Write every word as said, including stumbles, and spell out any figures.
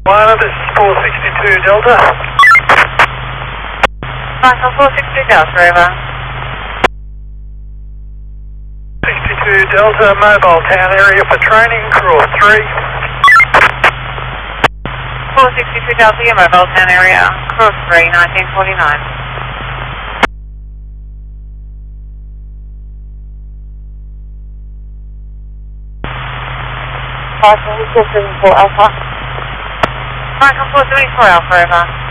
One, this is four sixty-two Delta. Michael four sixty-two Delta, over. sixty-two Delta, mobile town area for training, cross three. four sixty-two Delta, your mobile town area, cross three, nineteen forty-nine. Michael four seventy-four Alpha. Michael four seventy-four Alpha, over.